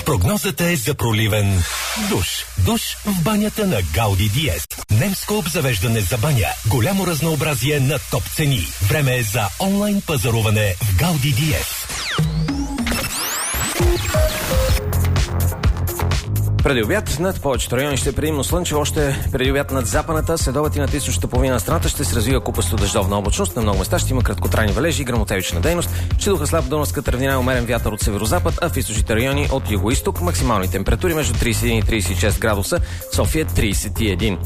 Прогнозата е за проливен душ. Душ в банята на Гауди Диез. Немско обзавеждане за баня. Голямо разнообразие на топ цени. Време е за онлайн пазаруване в Гауди Диез. Преди обяд над повечето райони ще е предимно слънчево, още преди обяд над западната, следобед и над източната половина на страната ще се развива купасто дъждовна облачност. На много места ще има краткотрайни валежи и гръмотевична дейност. Ще духа слаб дунавска равнина и умерен вятър от северозапад, а в източните райони от юго-исток максимални температури между 31 и 36 градуса, София 31.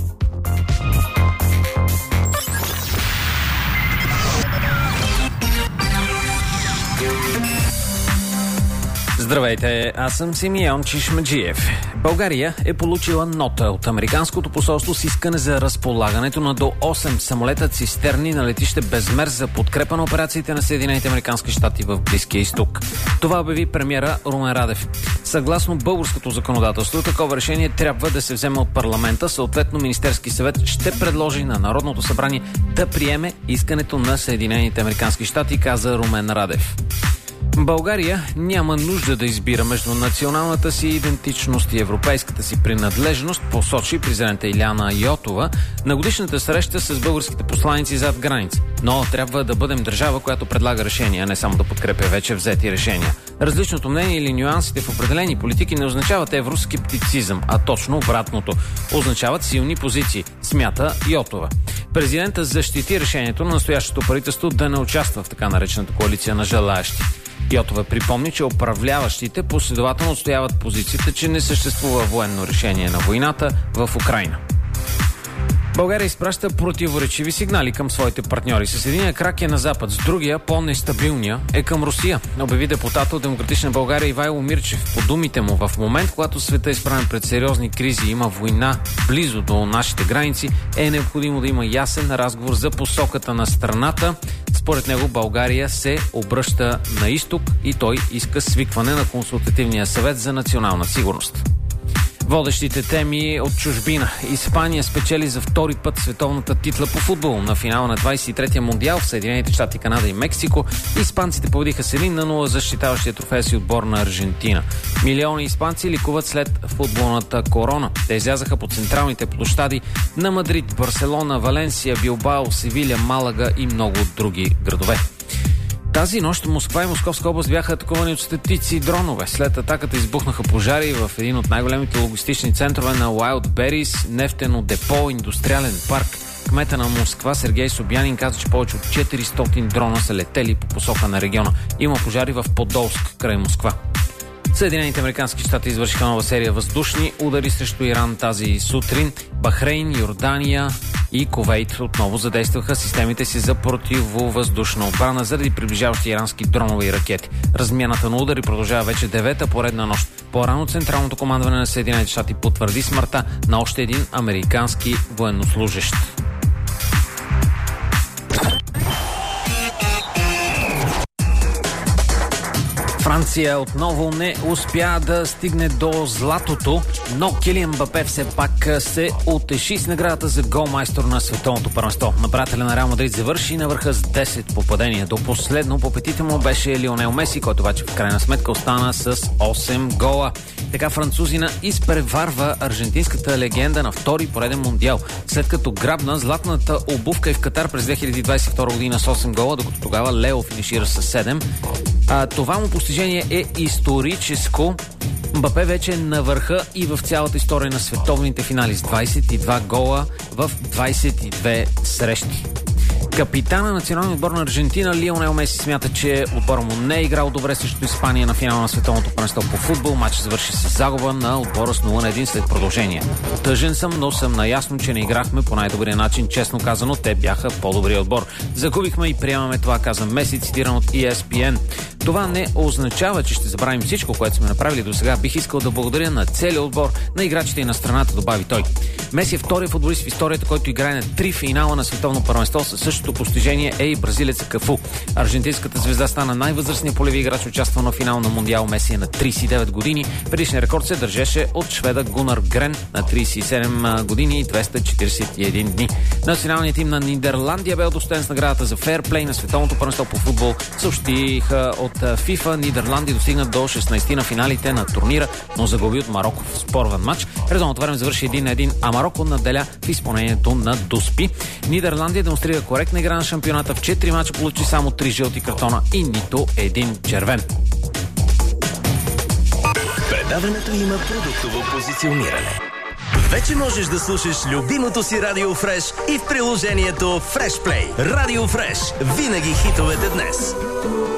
Здравейте, аз съм Симеон Чишмаджиев. България е получила нота от Американското посолство с искане за разполагането на до 8 самолета цистерни на летище Безмер за подкрепа на операциите на Съединените американски щати в Близкия изток. Това обяви премиера Румен Радев. Съгласно българското законодателство, такова решение трябва да се вземе от парламента, съответно Министерски съвет ще предложи на Народното събрание да приеме искането на Съединените американски щати, каза Румен Радев. България няма нужда да избира между националната си идентичност и европейската си принадлежност, посочи президента Илияна Йотова на годишната среща с българските посланици зад граница. Но трябва да бъдем държава, която предлага решения, а не само да подкрепя вече взети решения. Различното мнение или нюансите в определени политики не означават евроскептицизъм, а точно обратното. Означават силни позиции, смята Йотова. Президентът защити решението на настоящото правителство да не участва в така наречената коалиция на желаещи. Йотова припомни, че управляващите последователно отстояват позицията, че не съществува военно решение на войната в Украйна. България изпраща противоречиви сигнали към своите партньори. С единия крак е на запад, с другия, по-нестабилния, е към Русия, обяви депутат от Демократична България Ивайло Мирчев. По думите му, в момент, когато света е изправен пред сериозни кризи и има война близо до нашите граници, е необходимо да има ясен разговор за посоката на страната. Според него България се обръща на изток и той иска свикване на Консултативния съвет за национална сигурност. Водещите теми от чужбина. Испания спечели за втори път световната титла по футбол. На финала на 23-я мондиал в Съединените щати, Канада и Мексико испанците победиха с 1-0 защитаващия трофея си отбор на Аржентина. Милиони испанци ликуват след футболната корона. Те излязаха по централните площади на Мадрид, Барселона, Валенсия, Билбао, Севиля, Малага и много други градове. Тази нощ Москва и Московска област бяха атакувани от стотици дронове. След атаката избухнаха пожари в един от най-големите логистични центрове на Wildberries, нефтено депо, индустриален парк. Кмета на Москва Сергей Собянин каза, че повече от 400 дрона са летели по посока на региона. Има пожари в Подолск, край Москва. Съединените американски щати извършиха нова серия въздушни удари срещу Иран тази сутрин. Бахрейн, Йордания и Кувейт отново задействаха системите си за противовъздушна отбрана заради приближаващи ирански дронове и ракети. Размяната на удари продължава вече 9-та поредна нощ. По-рано Централното командване на Съединените щати потвърди смъртта на още един американски военнослужещ. Франция отново не успя да стигне до златото, но Килиан Мбапе все пак се утеши с наградата за голмайстор на световното първенство. Нападателят на Реал Мадрид завърши на върха с 10 попадения. До последно по петите му беше Лионел Меси, който обаче в крайна сметка остана с 8 гола. Така французина изпреварва аржентинската легенда на втори пореден мондиал, след като грабна златната обувка и в Катар през 2022 година с 8 гола, докато тогава Лео финишира с 7. Това му постижение е историческо. Мбапе вече е на върха и в цялата история на световните финали с 22 гола в 22 срещи. Капитан на националния отбор на Аржентина Лионел Меси смята, че отбора му не е играл добре срещу Испания на финала на световното първенство по футбол. Матчът завърши с загуба на отбора с 0-1 след продължение. Тъжен съм, но съм наясно, че не играхме по най-добрия начин. Честно казано, те бяха по-добрия отбор. Загубихме и приемаме това, каза Меси, цитиран от ESPN. Това не означава, че ще забравим всичко, което сме направили до сега. Бих искал да благодаря на целия отбор, на играчите и на страната, добави той. Меси е втория футболист в историята, който играе на 3 финала на световно първенство. Със същото постижение е и бразилеца Кафу. Аржентинската звезда стана най-възрастният полеви играч, участвал на финал на мондиал. Меси е на 39 години. Предишният рекорд се държеше от шведа Гунар Грен на 37 години и 241 дни. Националният тим на Нидерландия бе удостоен с наградата за фейрплей на световното първенство по футбол, съобщиха от FIFA Нидерландия достигнат до 16 на финалите на турнира, но загуби от Мароко в спорван матч. Редовното време завърши 1-1, а Мароко наделя в изпълнението на Дуспи. Нидерландия демонстрира коректна игра на шампионата. В 4 мача получи само 3 жълти картона и нито един червен. Предаването има продуктово позициониране. Вече можеш да слушаш любимото си Радио Фреш и в приложението Фреш Плей. Радио Фреш. Винаги хитовете днес.